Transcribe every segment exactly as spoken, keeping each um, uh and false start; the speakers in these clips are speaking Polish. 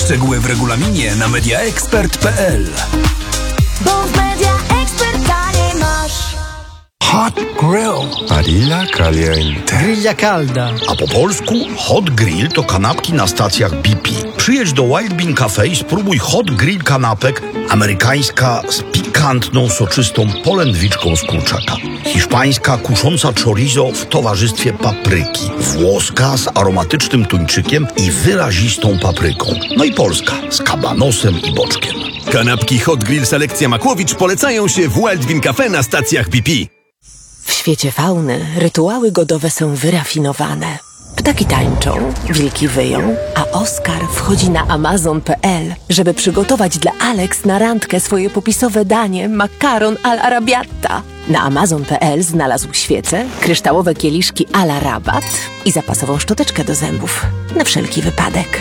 Szczegóły w regulaminie na media expert kropka p l. Bo w Media Expert taniej masz. Hot Grill. Barilla Caliente. Grilla calda. A po polsku Hot Grill to kanapki na stacjach B P. Przyjedź do Wild Bean Cafe i spróbuj Hot Grill kanapek, amerykańska z pikantną, soczystą polędwiczką z kurczaka. Hiszpańska kusząca chorizo w towarzystwie papryki. Włoska z aromatycznym tuńczykiem i wyrazistą papryką. No i polska z kabanosem i boczkiem. Kanapki Hot Grill Selekcja Makłowicz polecają się w Wild Bean Cafe na stacjach B P. W świecie fauny rytuały godowe są wyrafinowane. Ptaki tańczą, wilki wyją, a Oskar wchodzi na amazon kropka p l, żeby przygotować dla Alex na randkę swoje popisowe danie makaron al arabiata. Na amazon kropka p l znalazł świece, kryształowe kieliszki a la rabat i zapasową szczoteczkę do zębów. Na wszelki wypadek.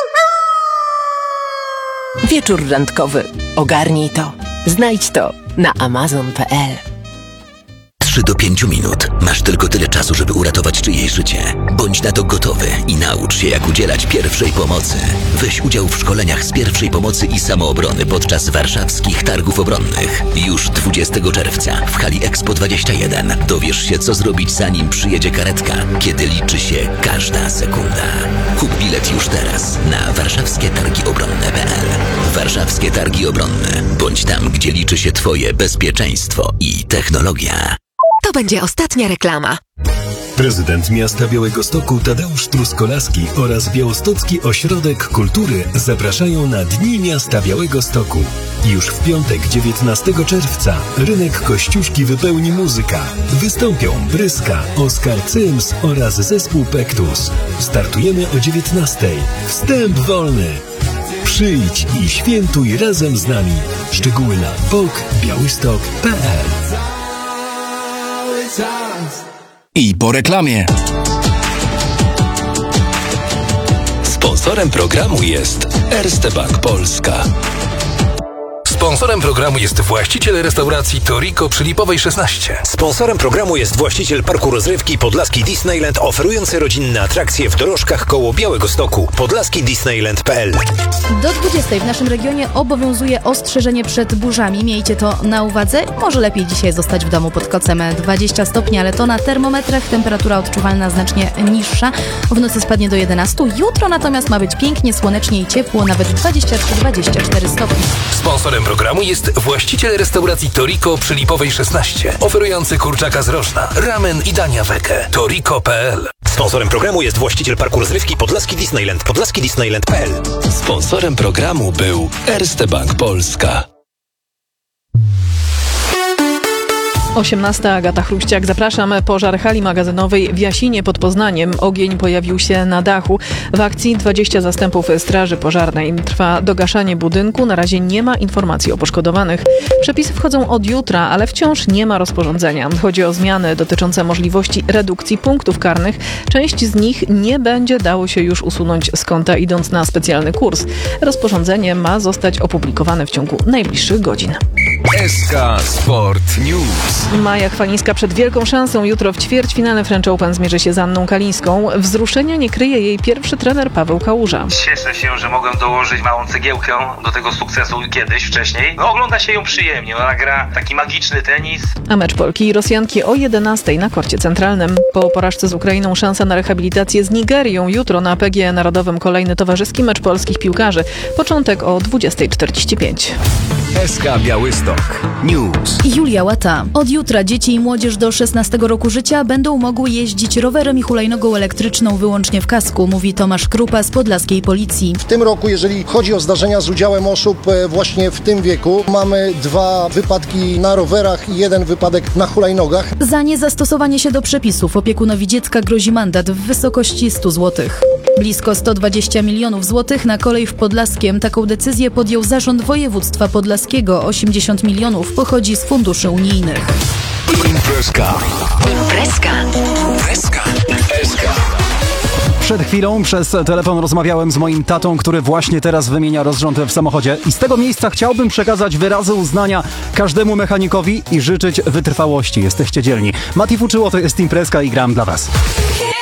Wieczór randkowy. Ogarnij to. Znajdź to na amazon kropka p l. trzy do pięciu minut. Masz tylko tyle czasu, żeby uratować czyjeś życie. Bądź na to gotowy i naucz się, jak udzielać pierwszej pomocy. Weź udział w szkoleniach z pierwszej pomocy i samoobrony podczas warszawskich targów obronnych. Już dwudziestego czerwca w hali Expo dwadzieścia jeden dowiesz się, co zrobić, zanim przyjedzie karetka, kiedy liczy się każda sekunda. Kup bilet już teraz na warszawskie targi obronne kropka p l. Warszawskie Targi Obronne. Bądź tam, gdzie liczy się Twoje bezpieczeństwo i technologia. To będzie ostatnia reklama. Prezydent miasta Białegostoku Tadeusz Truskolaski oraz Białostocki Ośrodek Kultury zapraszają na Dni Miasta Białegostoku. Już w piątek, dziewiętnastego czerwca, rynek Kościuszki wypełni muzyka. Wystąpią Bryska, Oskar Cyms oraz zespół Pektus. Startujemy o dziewiętnastej. Wstęp wolny. Przyjdź i świętuj razem z nami. Szczegóły na b o k białystok kropka p l. I po reklamie. Sponsorem programu jest Erste Bank Polska. Sponsorem programu jest właściciel restauracji Toriko przy Lipowej szesnaście. Sponsorem programu jest właściciel parku rozrywki Podlaski Disneyland, oferujący rodzinne atrakcje w dorożkach koło Białegostoku. podlaski disneyland kropka p l. Do dwudziestej w naszym regionie obowiązuje ostrzeżenie przed burzami. Miejcie to na uwadze. Może lepiej dzisiaj zostać w domu pod kocem. dwadzieścia stopni, ale to na termometrach. Temperatura odczuwalna znacznie niższa. W nocy spadnie do jedenastu. Jutro natomiast ma być pięknie, słonecznie i ciepło, nawet dwadzieścia trzy dwadzieścia cztery stopni. Sponsorem programu jest właściciel restauracji Toriko przy Lipowej szesnaście, oferujący kurczaka z rożna, ramen i dania wege. toriko kropka p l. Sponsorem programu jest właściciel parku rozrywki Podlaski Disneyland, podlaski disneyland kropka p l. Sponsorem programu był Erste Bank Polska. osiemnasta. Agata Chruściak. Zapraszam. Pożar hali magazynowej w Jasinie pod Poznaniem. Ogień pojawił się na dachu. W akcji dwadzieścia zastępów straży pożarnej. Trwa dogaszanie budynku. Na razie nie ma informacji o poszkodowanych. Przepisy wchodzą od jutra, ale wciąż nie ma rozporządzenia. Chodzi o zmiany dotyczące możliwości redukcji punktów karnych. Część z nich nie będzie dało się już usunąć z konta, idąc na specjalny kurs. Rozporządzenie ma zostać opublikowane w ciągu najbliższych godzin. S K Sport News. Maja Chwalińska przed wielką szansą. Jutro w ćwierćfinale French Open zmierzy się z Anną Kalińską. Wzruszenia nie kryje jej pierwszy trener Paweł Kałuża. Cieszę się, że mogłem dołożyć małą cegiełkę do tego sukcesu kiedyś, wcześniej. No, ogląda się ją przyjemnie. Ona gra taki magiczny tenis. A mecz Polki i Rosjanki o jedenastej na korcie centralnym. Po porażce z Ukrainą szansa na rehabilitację z Nigerią. Jutro na P G E Narodowym kolejny towarzyski mecz polskich piłkarzy. Początek o dwudziestej czterdzieści pięć. S K Białystok News. Julia Łata. Od jutra dzieci i młodzież do szesnastego roku życia będą mogły jeździć rowerem i hulajnogą elektryczną wyłącznie w kasku, mówi Tomasz Krupa z podlaskiej policji. W tym roku, jeżeli chodzi o zdarzenia z udziałem osób właśnie w tym wieku, mamy dwa wypadki na rowerach i jeden wypadek na hulajnogach. Za niezastosowanie się do przepisów opiekunowi dziecka grozi mandat w wysokości stu złotych. Blisko sto dwadzieścia milionów złotych na kolej w Podlaskiem. Taką decyzję podjął Zarząd Województwa Podlaskiego. osiemdziesiąt milionów pochodzi z funduszy unijnych. Imprezka. Imprezka. Imprezka. Imprezka. Przed chwilą przez telefon rozmawiałem z moim tatą, który właśnie teraz wymienia rozrząd w samochodzie. I z tego miejsca chciałbym przekazać wyrazy uznania każdemu mechanikowi i życzyć wytrwałości. Jesteście dzielni. Mati Fuczyło, to jest Imprezka i gram dla was.